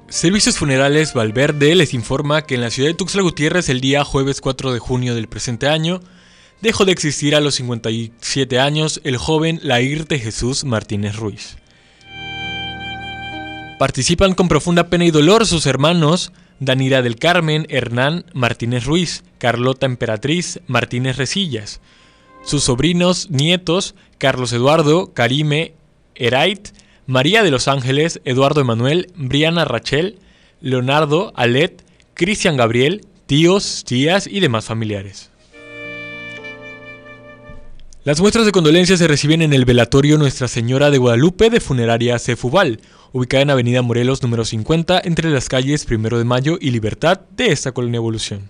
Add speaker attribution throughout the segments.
Speaker 1: Servicios Funerales Valverde les informa que en la ciudad de Tuxtla Gutiérrez el día jueves 4 de junio del presente año dejó de existir a los 57 años el joven Lair de Jesús Martínez Ruiz. Participan con profunda pena y dolor sus hermanos Danira del Carmen Hernán Martínez Ruiz, Carlota Emperatriz Martínez Resillas, sus sobrinos nietos Carlos Eduardo, Karime Erait, María de los Ángeles, Eduardo Emanuel, Briana Rachel, Leonardo, Alet, Cristian Gabriel, tíos, tías y demás familiares. Las muestras de condolencia se reciben en el velatorio Nuestra Señora de Guadalupe de Funeraria Cefubal, ubicada en Avenida Morelos número 50, entre las calles 1 de Mayo y Libertad de esta colonia Evolución.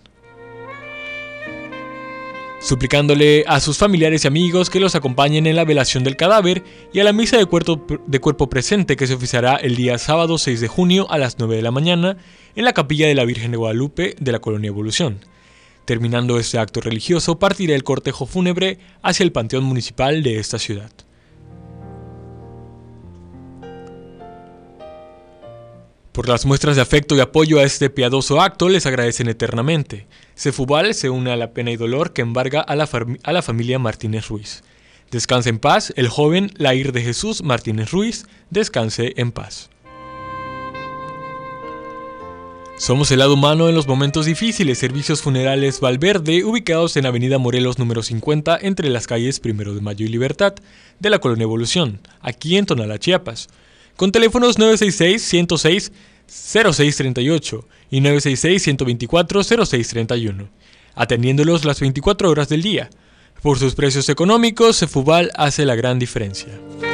Speaker 1: Suplicándole a sus familiares y amigos que los acompañen en la velación del cadáver y a la misa de cuerpo presente que se oficiará el día sábado 6 de junio a las 9 de la mañana en la capilla de la Virgen de Guadalupe de la colonia Evolución. Terminando este acto religioso, partirá el cortejo fúnebre hacia el panteón municipal de esta ciudad. Por las muestras de afecto y apoyo a este piadoso acto, les agradecen eternamente. Cefubal se une a la pena y dolor que embarga a la familia Martínez Ruiz. Descanse en paz, el joven Lair de Jesús Martínez Ruiz, descanse en paz. Somos el lado humano en los momentos difíciles. Servicios Funerales Valverde, ubicados en Avenida Morelos número 50, entre las calles 1 de Mayo y Libertad, de la colonia Evolución, aquí en Tonalá, Chiapas. Con teléfonos 966-106-0638 y 966-124-0631, atendiéndolos las 24 horas del día. Por sus precios económicos, Cefubal hace la gran diferencia.